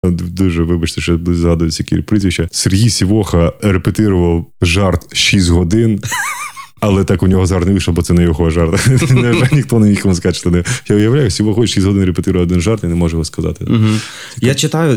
Дуже, вибачте, що згадую ці прізвища. Сергій Сівоха репетирував жарт 6 годин. Але так у нього жарт не вийшов, бо це не його жарт. Ніхто не міг йому сказати, що не... Я уявляю, Сівоха 6 годин репетирує один жарт і не може його сказати. Угу. Я читаю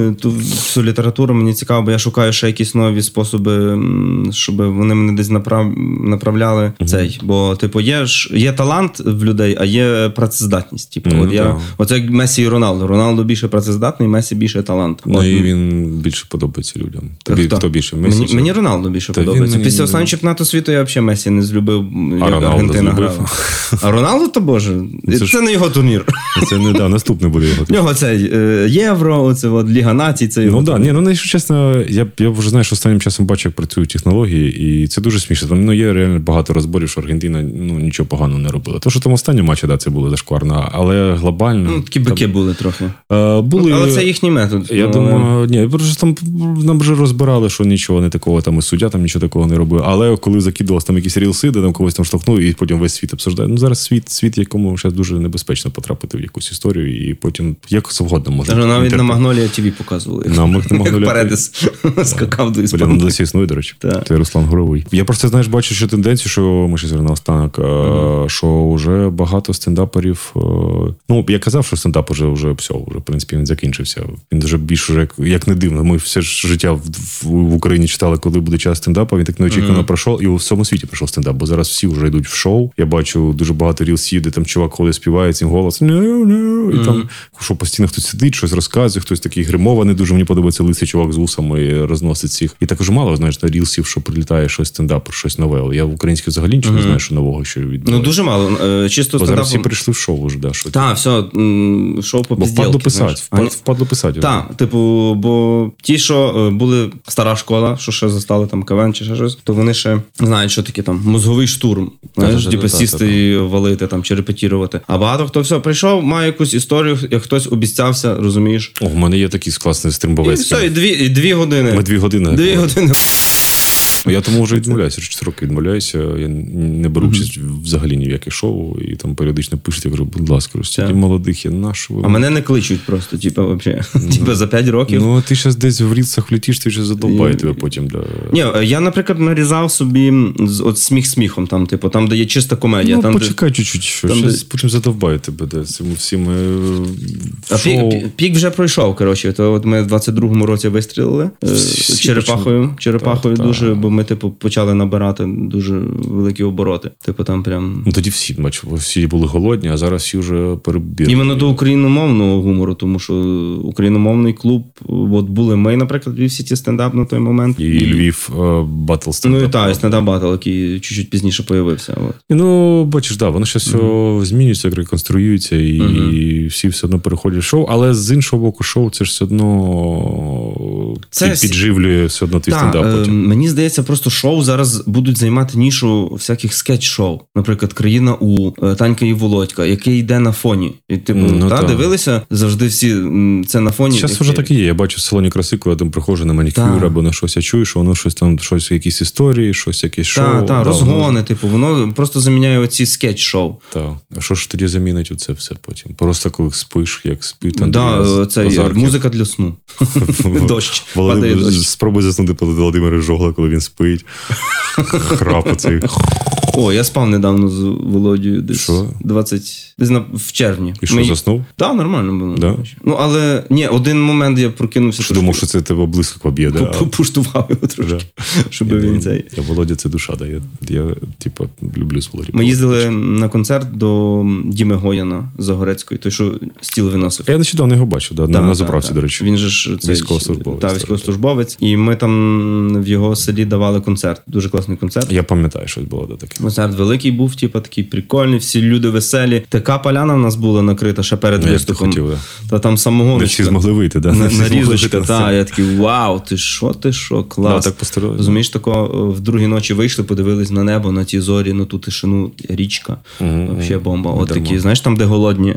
цю літературу, мені цікаво, бо я шукаю ще якісь нові способи, щоб вони мене десь направляли цей. Бо, типу, є талант в людей, а є працездатність. Типу, оце як Месі і Роналдо. Роналдо більше працездатний, Месі більше талант. Ну, і він більше подобається людям. Тобі хто більше? Месі, мені Роналдо більше подобається. Після останнього чемпіонату світу я взагалі Месі не злюбив, як Аргентина грала. А Роналдо, то боже, це не його турнір. Це не, наступний буде його турнір. В нього це Євро, оце Ліга націй, це його турнір. Ну, якщо чесно, я вже знаю, що останнім часом бачу, як працюють технології, і це дуже смішно. Там є реально багато розборів, що Аргентина нічого поганого не робила. То, що там останні матчі, це було зашкварно, але глобально... Такі бики були трохи. Були, але це їхній метод. Я думаю, ні, там нам вже розбирали, що нічого не такого, там і суддя там нічого такого не робив. Але коли закидувалось там якісь рілси, де там когось там штовхнув, і потім весь світ обсуждає. Ну, зараз світ, якому зараз дуже небезпечно потрапити в якусь історію, і потім як завгодно може. Навіть на Магнолія ТВ показували. Як Паредес скакав до Іспанії. Блін, досі існує, до речі. Це Руслан Горовий. Я просто, знаєш, бачу ще тенденцію, що ми ще зараз наостанок, що вже багато стендаперів, ну, я казав, що стендап вже все, в принципі, він закінчився. Він вже більш, як не дивно. Ми все ж життя в Україні читали, коли буде час стендапу, він так неочікувано пройшов, і у всьому світі пройшов стендап, бо зараз всі вже йдуть в шоу. Я бачу дуже багато рілсів, де там чувак ходить, співає цим голосом, і там, що постійно хтось сидить, щось розказує, хтось такий гримований, дуже мені подобається лисий чувак з вусами розносить всіх. І також мало, знаєш, на рілсів, що прилітає щось стендап, щось нове. Я в українській взагалі нічого не знаю, що нового, що відбувається. Ну, дуже мало. Чисто стендапом... Зараз всі прийшли в шоу вже, да, що. Так, все, шоу по пізділки. Впадло писати. Так, типу, бо ті, що були стара школа, що ще застали там КВН чи ще щось, то вони ще знають, що таке там мозговий штурм. Знаєш, типу сісти і валити там, чи репетірувати. А багато хто все прийшов, має якусь історію, як хтось обіцявся, розумієш? О, в мене є такий класний стримбовець. І все, і 2 години. Ми 2 години. 2 години. Я тому вже відмовляюся, 4 роки відмовляюся, я не беру участь взагалі ні в яке шоу, і там періодично пишуть, я кажу, будь ласка, стільки молодих є, нашу. А мене не кличуть просто, типу, взагалі. Типу, за 5 років. Ну, ти зараз десь в рілсах летиш, ти вже задовбає тебе потім. Да. Ні, я, наприклад, нарізав собі от сміх сміхом, там, типу, там, де є чиста комедія. Ну, там, почекай чуть-чуть, що щось потім задовбає тебе, де цим всім шоу. Пік вже пройшов, коротше, то от ми в 22-му році вистрілили черепахою дуже, бо ми, типу, почали набирати дуже великі обороти. Типу, там прям... Ну, тоді всі були голодні, а зараз всі вже перебірили. Іменно до україномовного гумору, тому що україномовний клуб, от були ми, наприклад, Львів Сіті стендап на той момент. І Львів батл стендап. Ну, і так, стендап батл, який чуть-чуть пізніше появився. От. Ну, бачиш, да, воно ще все змінюється, реконструюється, і всі все одно переходять в шоу, але з іншого боку, шоу це ж все одно підживлює все одно твій стендап потім. Мені здається, просто шоу зараз будуть займати нішу всяких скетч-шоу. Наприклад, «Країна У», Танька і Володька, який йде на фоні. І, типу, дивилися завжди всі це на фоні. Зараз вже так і є. Я бачу в салоні краси, коли я там приходжу на манікюр або на щось, я чую, що воно щось там, щось, якісь історії, щось, якесь шоу. Так, розгони, типу, воно просто заміняє оці скетч-шоу. Так. А що ж тоді замінить оце все потім? Просто коли спиш, як спить. Музика для сну. Дощ. Спробуй заснути Володимира Жогла, коли він спить. Храп оцей. О, я спав недавно з Володією десь 20... Десь в червні. І що, заснув? Так, нормально було. Да? Ну, але, ні, один момент я прокинувся. Що думав, що це тебе близько поб'є, да? Пуштував його трошки, щоб він цей... Володя, це душа, да. Я типу, люблю з Володю. Ми їздили на концерт до Діми Гояна Загорецької, той, що стіл виносив. Я нещодавно його бачив, да, на заправці, до речі. Він же ж військовослужбовець. Так, військовослужбовець. І ми там в його селі давали концерт. Дуже класний концерт. Я пам'ятаю, щось було таке. Концерт великий був, типу, такий прикольний, всі люди веселі. Така поляна в нас була накрита ще перед виступом. Та там самогоночка. Не всі змогли вийти, да? Нарізочка, так. Я такий, вау, ти що, клас. Да, так постарали. Розумієш, тако, в другій ночі вийшли, подивились на небо, на ті зорі, на ту тишину, річка. Взагалі бомба. От такі, знаєш, там, де голодні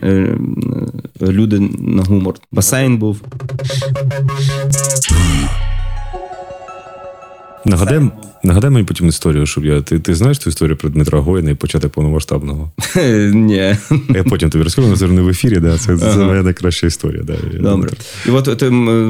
люди на гумор. Басейн був. Нагадай мені потім історію, щоб я... Ти знаєш ту історію про Дмитра Гоїна і початок повномасштабного? Ні. Я потім тобі розкажу, але це не в ефірі, да? Це моя найкраща історія. Да. Добре. І от ти